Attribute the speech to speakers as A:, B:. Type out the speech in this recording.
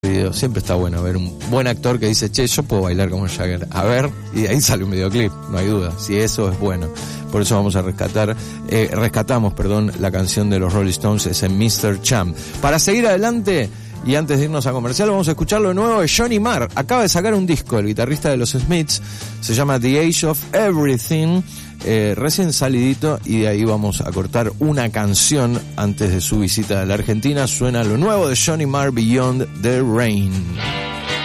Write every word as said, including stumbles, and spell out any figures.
A: video. Siempre está bueno ver un buen actor que dice, che, yo puedo bailar como Jagger. A ver, y de ahí sale un videoclip, no hay duda. Si eso es bueno. Por eso vamos a rescatar, eh, rescatamos, perdón, la canción de los Rolling Stones, ese mister Cham. Para seguir adelante, y antes de irnos a comercial, vamos a escuchar lo nuevo de Johnny Marr. Acaba de sacar un disco, el guitarrista de los Smiths, se llama The Age of Everything, eh, recién salidito, y de ahí vamos a cortar una canción antes de su visita a la Argentina. Suena lo nuevo de Johnny Marr, Beyond the Rain.